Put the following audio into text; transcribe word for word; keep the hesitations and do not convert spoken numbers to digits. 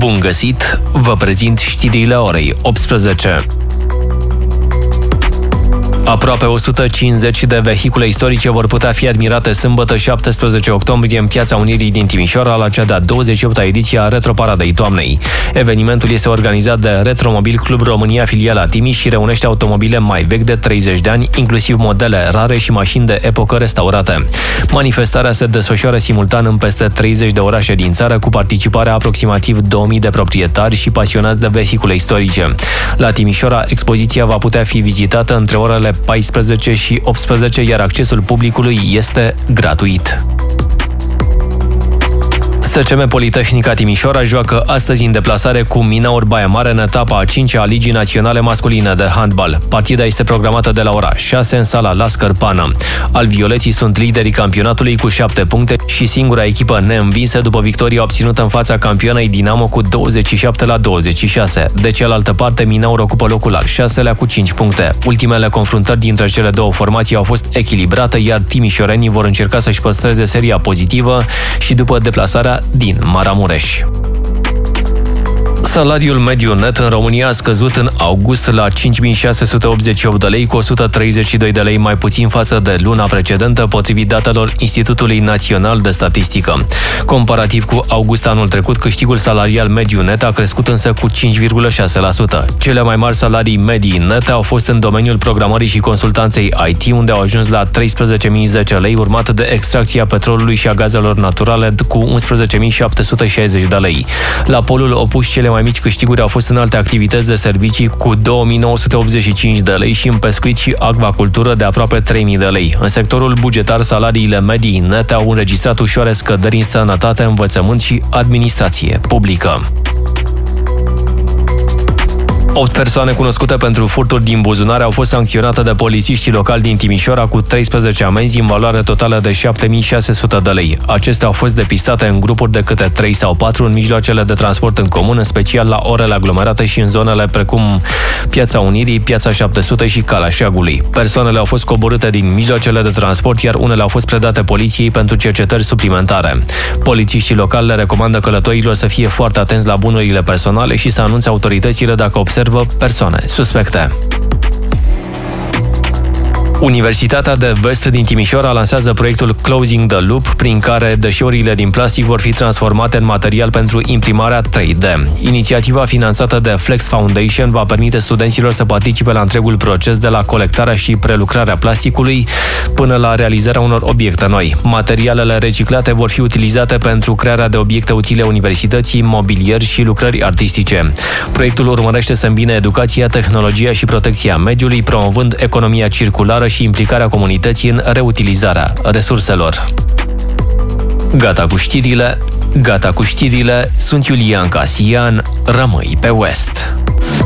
Bun găsit! Vă prezint știrile orei optsprezece. Aproape o sută cincizeci de vehicule istorice vor putea fi admirate sâmbătă șaptesprezece octombrie în Piața Unirii din Timișoara la cea de-a douăzeci și opta ediție a Retroparadei Toamnei. Evenimentul este organizat de Retromobil Club România, filiala Timiș, și reunește automobile mai vechi de treizeci de ani, inclusiv modele rare și mașini de epocă restaurate. Manifestarea se desfășoară simultan în peste treizeci de orașe din țară, cu participarea aproximativ două mii de proprietari și pasionați de vehicule istorice. La Timișoara, expoziția va putea fi vizitată între orele paisprezece și optsprezece, iar accesul publicului este gratuit. S C M Politehnica Timișoara joacă astăzi în deplasare cu Minaur Baia Mare în etapa a cincea a Ligii Naționale Masculine de Handbal. Partida este programată de la ora șase în sala La Scărpană. Alvioleții sunt liderii campionatului cu șapte puncte și singura echipă neînvinsă după victoria obținută în fața campionei Dinamo cu douăzeci și șapte la douăzeci și șase. De cealaltă parte, Minaur ocupă locul al șaselea cu cinci puncte. Ultimele confruntări dintre cele două formații au fost echilibrate, iar timișorenii vor încerca să-și păstreze seria pozitivă și după deplasarea din Maramureș. Salariul mediu net în România a scăzut în august la cinci mii șase sute optzeci și opt de lei, cu o sută treizeci și doi de lei mai puțin față de luna precedentă, potrivit datelor Institutului Național de Statistică. Comparativ cu august anul trecut, câștigul salarial mediu net a crescut însă cu cinci virgulă șase la sută. Cele mai mari salarii medii nete au fost în domeniul programării și consultanței I T, unde au ajuns la treisprezece mii zece lei, urmat de extracția petrolului și a gazelor naturale cu unsprezece mii șapte sute șaizeci de lei. La polul opus, cele mai mici câștiguri au fost în alte activități de servicii cu două mii nouă sute optzeci și cinci de lei și în pescuit și acvacultură de aproape trei mii de lei. În sectorul bugetar, salariile medii nete au înregistrat ușoare scăderi în sănătate, învățământ și administrație publică. Opt persoane cunoscute pentru furturi din buzunare au fost sancționate de polițiștii locali din Timișoara cu treisprezece amenzi în valoare totală de șapte mii șase sute de lei. Acestea au fost depistate în grupuri de câte trei sau patru în mijloacele de transport în comun, în special la orele aglomerate și în zonele precum Piața Unirii, Piața șapte sute și Calea Șeagului. Persoanele au fost coborâte din mijloacele de transport, iar unele au fost predate poliției pentru cercetări suplimentare. Polițiștii locali le recomandă călătorilor să fie foarte atenți la bunurile personale și să anunțe autoritățile dacă observă persoane suspecte. Universitatea de Vest din Timișoara lansează proiectul Closing the Loop, prin care deșeurile din plastic vor fi transformate în material pentru imprimarea trei D. Inițiativa finanțată de Flex Foundation va permite studenților să participe la întregul proces, de la colectarea și prelucrarea plasticului până la realizarea unor obiecte noi. Materialele reciclate vor fi utilizate pentru crearea de obiecte utile universității, mobilier și lucrări artistice. Proiectul urmărește să îmbine educația, tehnologia și protecția mediului, promovând economia circulară și implicarea comunității în reutilizarea resurselor. Gata cu știrile, gata cu știrile, sunt Iulian Casian, rămâi pe West.